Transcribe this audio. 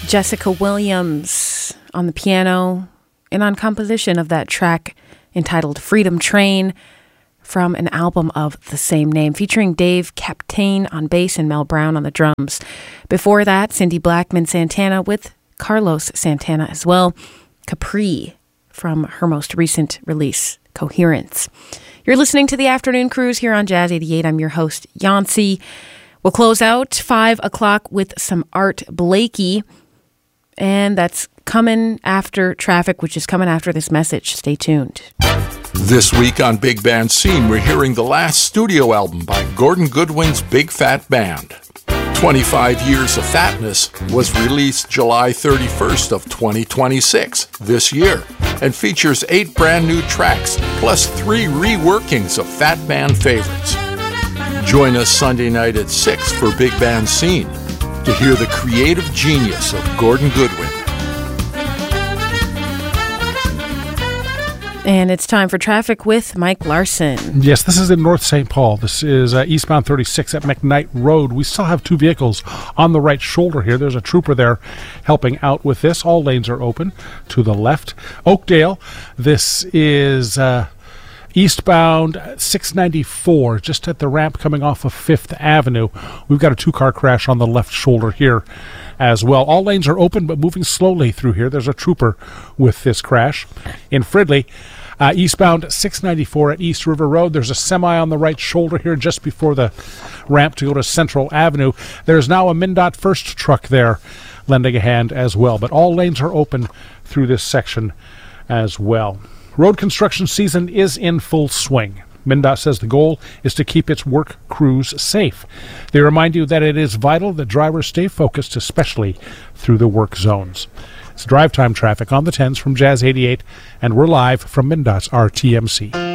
Jessica Williams on the piano and on composition of that track entitled Freedom Train from an album of the same name, featuring Dave Captain on bass and Mel Brown on the drums. Before that, Cindy Blackman Santana with Carlos Santana as well. Capri from her most recent release, Coherence. You're listening to the Afternoon Cruise here on Jazz 88. I'm your host, Yancy. We'll close out 5 o'clock with some Art Blakey, and that's coming after Traffic, which is coming after this message. Stay tuned. This week on Big Band Scene, we're hearing the last studio album by Gordon Goodwin's Big Fat Band. 25 Years of Fatness was released July 31st of 2026 this year and features 8 brand new tracks plus 3 reworkings of Fat Band favorites. Join us Sunday night at 6 for Big Band Scene to hear the creative genius of Gordon Goodwin. And it's time for Traffic with Mike Larson. Yes, this is in North St. Paul. This is eastbound 36 at McKnight Road. We still have 2 vehicles on the right shoulder here. There's a trooper there helping out with this. All lanes are open to the left. Oakdale, this is eastbound 694, just at the ramp coming off of 5th Avenue. We've got a 2-car crash on the left shoulder here as well. All lanes are open, but moving slowly through here. There's a trooper with this crash. In Fridley, eastbound 694 at East River Road, there's a semi on the right shoulder here just before the ramp to go to Central Avenue. There's now a MnDOT first truck there lending a hand as well, but all lanes are open through this section as well. Road construction season is in full swing. MnDOT says the goal is to keep its work crews safe. They remind you that it is vital that drivers stay focused, especially through the work zones. It's drive time traffic on the 10s from Jazz 88, and we're live from MnDOT's RTMC.